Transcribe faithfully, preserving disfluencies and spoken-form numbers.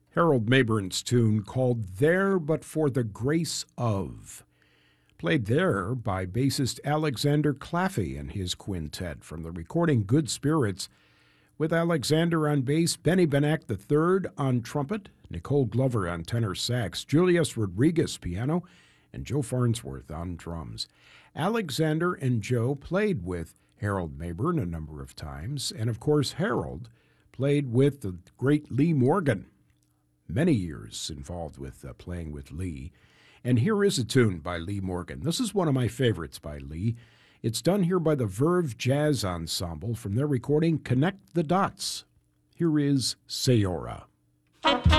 Harold Mayburn's tune called There But For the Grace Of, played there by bassist Alexander Claffey and his quintet from the recording Good Spirits, with Alexander on bass, Benny Benack the third on trumpet, Nicole Glover on tenor sax, Julius Rodriguez piano, and Joe Farnsworth on drums. Alexander and Joe played with Harold Mabern a number of times, and of course Harold played with the great Lee Morgan. Many years involved with uh, playing with Lee. And here is a tune by Lee Morgan. This is one of my favorites by Lee. It's done here by the Verve Jazz Ensemble from their recording Connect the Dots. Here is Sayora.